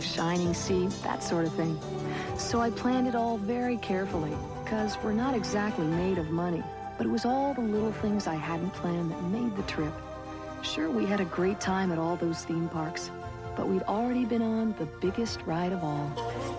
the shining sea, that sort of thing. So I planned it all very carefully, because we're not exactly made of money. But it was all the little things I hadn't planned that made the trip. Sure, we had a great time at all those theme parks, but we'd already been on the biggest ride of all.